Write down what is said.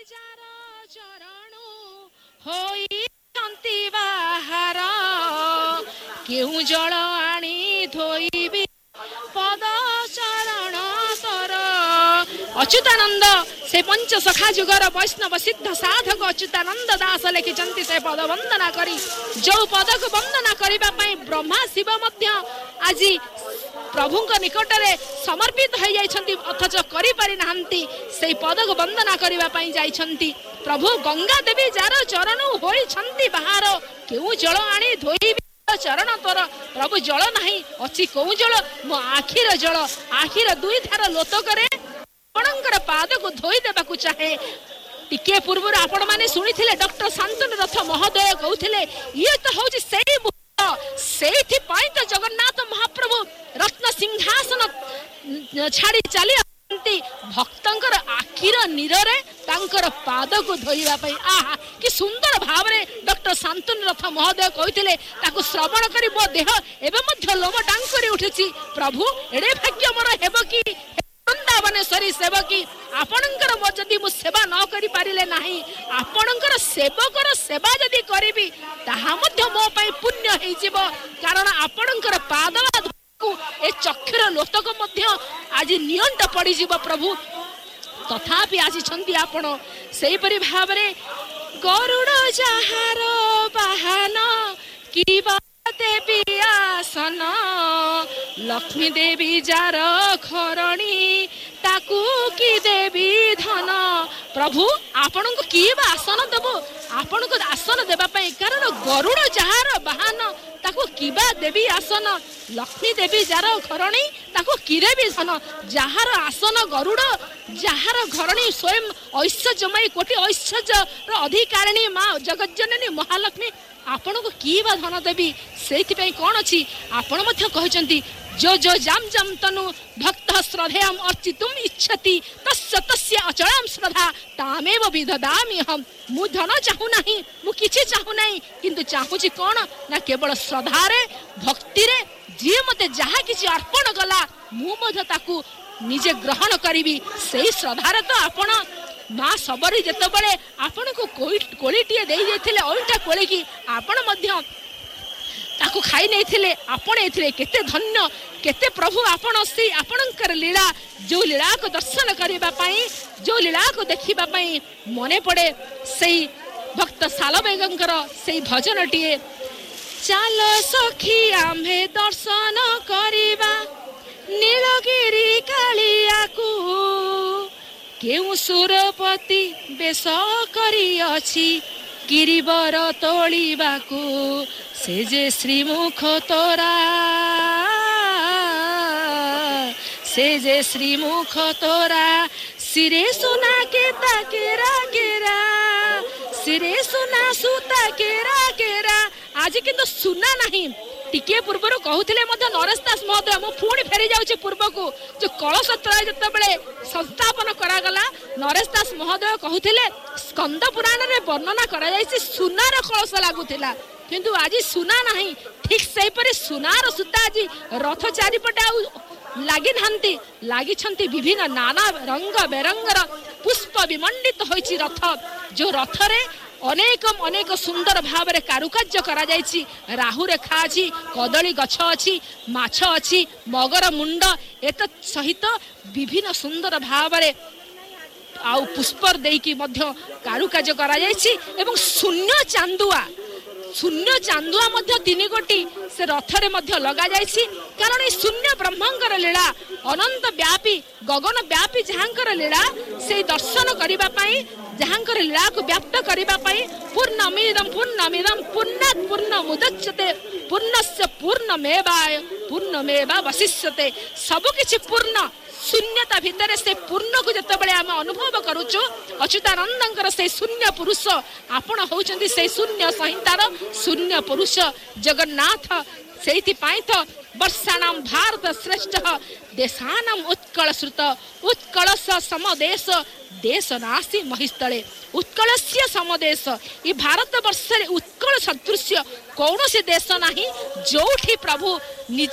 बाहार केउ जल आनी धोइबी पद चरण तर। अच्युतानंद से पंच सखा जुगर वैष्णव सिद्ध साधक अच्युतानंद दास लिखिंट से पद वंदना करी जो पद को वंदना करने ब्रह्मा शिव आज प्रभु निकट में समर्पित हो जाइछंती अथच करि पारि नाहंती से पद को वंदना करने जाइछंती। प्रभु गंगा देवी जार चरण होइछंती बाहर केउ जल आनी धोइबी चरण तोर। प्रभु जल नहीं अच्छी कौ जल मो आखिर जल आखिर दुई थार लोतक आपणकर पाद को धोई देबाकू चाहे। टिके पूर्व आपण माने सुनिथिले डॉक्टर शांतनु रथ महोदय कहउथिले ये तो होची सेही सेठी पाई तो जगन्नाथ महाप्रभु रत्न सिंहासन छाड़ी चली भक्तंकर आखिर नीरे तांकर पाद को धोइबा पई। आहा कि सुंदर भाव रे डॉक्टर शांतनु रथ महोदय कहते ताको श्रवण करी मो देह एवं मध्य लोम टांकरी उठिछि। प्रभु एडे भाग्य मोर हेबो कि वृंदावनेश्वरी सेवकी आपणकर जदि मु सेवा न करि पारिले नाही आपणकर सेवकर सेवा जदि करिबी ताहा मध्य मो पई पुण्य हेइ जिवो कारण आपणकर पाद ए चक्षुर लोतक मध्य आज नियंट पड़ी जीव। प्रभु तथापि आसी आपण से परि भाव रे गरुड़ जहार बाहन की देवी आसन लक्ष्मी देवी जार खरणी ताकू की देवी धन। प्रभु आपण को की आसन देव आपण को आसन देबा पई कारण गरुड़ जहार बाहन ताकू किबा देवी आसन लक्ष्मी देवी जार घरणी ताकू किरे भी धन जार आसन गरुड़ जार घरणी स्वयं ऐश्वर्यमयी कोटि ऐश्वर्य अधिकारिणी माँ जगज्जननी महालक्ष्मी आपण को की बा धन देवी से कौन अच्छी आपण कहते जो जो जाम जाम तनु भक्त श्रद्धेयम अर्चितुम इच्छति तस्य तस्य अचलाम श्रद्धा तामेव विददामि हम। मु धन चाहू नहीं मु किछि चाहू नहीं किंतु चाहूची कौन ना केवल श्रद्धा रे भक्ति रे जी मते जहा किछि अर्पण कला मु मध्य ताकू निजे ग्रहण करिवि सेही श्रद्धा रे तो आपण माँ सबरी जेते बळे आपण को कोळीटिए देई जेथिले ओइटा कोळी की आपण मध्य ताकू खाई नहीं थिले आपण एथिले केते धन्य केते प्रभु आपण से आपणकर लीला जो लीला को दर्शन करबा पई जो लीला को देखिबा पई मने पड़े सेई भक्त सालबेगंकर सेई भजनटिए चाल सखी आम्हे दर्शन करिबा नीलगिरी कालिया को केउ सुरपति बेस करी अछि गिरिवर तोलिबाकू से जे श्रीमुख तोरा से जे श्रीमुख तोरा सिरे सुना के ताकेरा केरा सिरे सुना सुता केरा केरा आज किंतु सुना नहीं टिके पूर्व कहते नरेश दास महोदय मु पुणी फेरी जाऊँ पूर्व को जो कलश त्रय जिते संस्थापन करागला नरेश दास महोदय कहते स्कंद पुराण में वर्णना करा सुनार कलश लगुला किंतु आज सुना नहीं ठीक से परि सुनार सुता आज रथ चारिपटे लगी लगी विभिन्न नाना रंग बेरंगर पुष्प विमंडित होइछि रथ जो रथ रे अनेक अनेक सुंदर भाव में कारुकार्य करा जायछि राहु रेखा अछि कदली गछ अछि माछ अछि मगर मुंड एत सहित विभिन्न सुंदर भाव में आउ पुष्पर देकी मध्य कारुकार्य करा जायछि एवं शून्य चांदुआ मध्य 3 गोटी से रथरे मध्य लगा जायछि कारण ए शून्य ब्रह्मंकर लीला अनंत व्यापी गगन व्यापी जहांकर लीला से दर्शन करिबा पई जहांकर लीला को व्याप्त करिबा पई पूर्णमिदं पूर्णात् पूर्णमुदच्यते पूर्णस्य पूर्णमेवा वशिष्यते सब किछि पूर्ण शून्यता भितर से पूर्ण को जिते आम अनुभव करुचु अच्युतानंदंकर से शून्य पुरुष आपण होउचंदी से शून्य संहितार शून्य पुरुष जगन्नाथ से वर्षाणाम भारत श्रेष्ठ देशानाम उत्कल श्रुत उत्कलश समदेश देश नासी महिस्थले उत्कलस्य समदेश ये भारत वर्ष उत्कल सदृश कौन से देश नहीं जोठी प्रभु निज